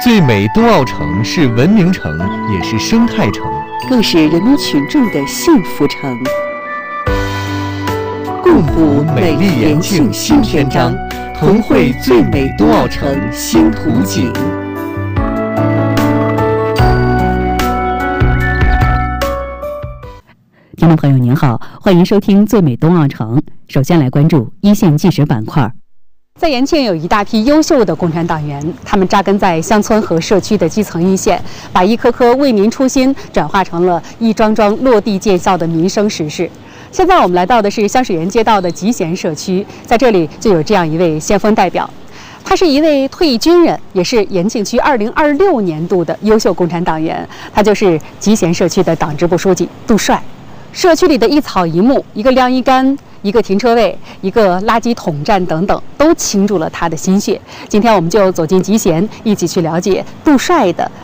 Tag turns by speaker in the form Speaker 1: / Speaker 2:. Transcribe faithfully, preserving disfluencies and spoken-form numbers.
Speaker 1: 最美冬奥城是文明城，也是生态城，
Speaker 2: 更是人民群众的幸福城。共补美丽延庆新篇章，同绘最美冬奥城新图景。
Speaker 3: 听众朋友您好，欢迎收听最美冬奥城。首先来关注一线纪实板块。在延庆有一大批优秀的共产党员，他们扎根在乡村和社区的基层一线，把一颗颗为民初心转化成了一桩桩落地见效的民生实事。现在我们来到的是香水园街道的集贤社区，在这里就有这样一位先锋代表，他是一位退役军人，也是延庆区二零二六年度的优秀共产党员，他就是集贤社区的党支部书记杜帅。社区里的一草一木，一个晾衣杆，一个停车位，一个垃圾桶站等等，都倾注了他的心血。今天我们就走进集贤，一起去了解杜帅的